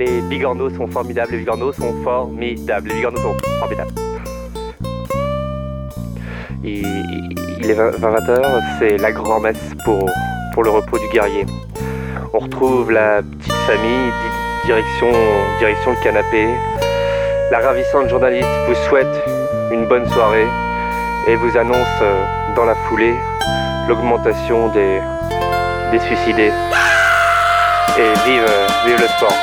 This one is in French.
Les bigorneaux sont formidables, les bigorneaux sont formidables, les bigorneaux sont formidables. Il est 20h, c'est la grand-messe pour le repos du guerrier. On retrouve la petite famille, direction le canapé. La ravissante journaliste vous souhaite une bonne soirée et vous annonce dans la foulée l'augmentation des suicidés. Et vive le sport!